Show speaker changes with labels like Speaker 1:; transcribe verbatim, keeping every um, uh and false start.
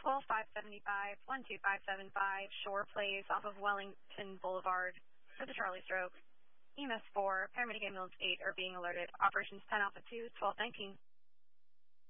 Speaker 1: twelve five seventy-five, one two five seven five, Shore Place off of Wellington Boulevard for the Charlie stroke. E M S four, paramedic ambulance eight are being alerted. Operations ten Alpha two, twelve nineteen.